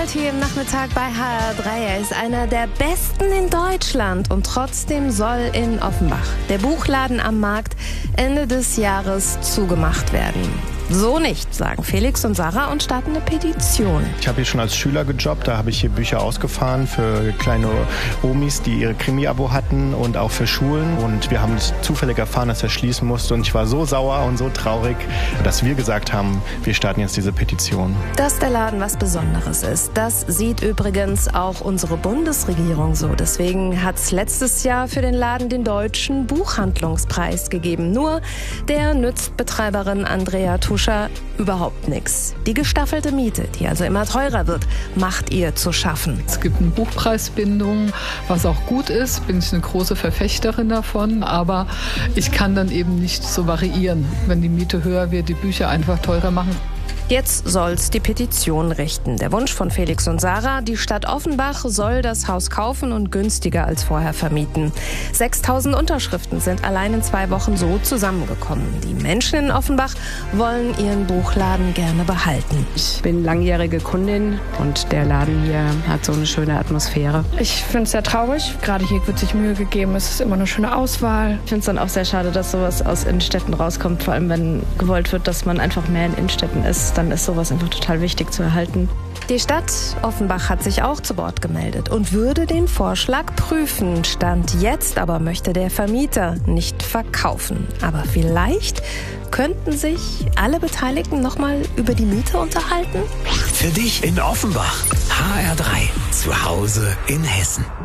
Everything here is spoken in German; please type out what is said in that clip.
Robert hier im Nachmittag bei HR3. Er ist einer der besten in Deutschland und trotzdem soll in Offenbach der Buchladen am Markt Ende des Jahres zugemacht werden. So nicht, sagen Felix und Sarah und starten eine Petition. Ich habe hier schon als Schüler gejobbt, da habe ich hier Bücher ausgefahren für kleine Omis, die ihre Krimi-Abo hatten und auch für Schulen. Und wir haben zufällig erfahren, dass er schließen musste und ich war so sauer und so traurig, dass wir gesagt haben, wir starten jetzt diese Petition. Dass der Laden was Besonderes ist, das sieht übrigens auch unsere Bundesregierung so. Deswegen hat es letztes Jahr für den Laden den Deutschen Buchhandlungspreis gegeben. Nur der nützt Betreiberin Andrea Tuscher überhaupt nichts. Die gestaffelte Miete, die also immer teurer wird, macht ihr zu schaffen. Es gibt eine Buchpreisbindung, was auch gut ist, bin ich eine große Verfechterin davon, aber ich kann dann eben nicht so variieren. Wenn die Miete höher wird, die Bücher einfach teurer machen. Jetzt soll's die Petition richten. Der Wunsch von Felix und Sarah, die Stadt Offenbach soll das Haus kaufen und günstiger als vorher vermieten. 6.000 Unterschriften sind allein in 2 Wochen so zusammengekommen. Die Menschen in Offenbach wollen ihren Buchladen gerne behalten. Ich bin langjährige Kundin und der Laden hier hat so eine schöne Atmosphäre. Ich finde es sehr traurig. Gerade hier wird sich Mühe gegeben. Es ist immer eine schöne Auswahl. Ich finde es dann auch sehr schade, dass sowas aus Innenstädten rauskommt. Vor allem, wenn gewollt wird, dass man einfach mehr in Innenstädten ist. Dann ist sowas einfach total wichtig zu erhalten. Die Stadt Offenbach hat sich auch zu Wort gemeldet und würde den Vorschlag prüfen. Stand jetzt aber möchte der Vermieter nicht verkaufen. Aber vielleicht könnten sich alle Beteiligten noch mal über die Miete unterhalten? Für dich in Offenbach. HR3. Zu Hause in Hessen.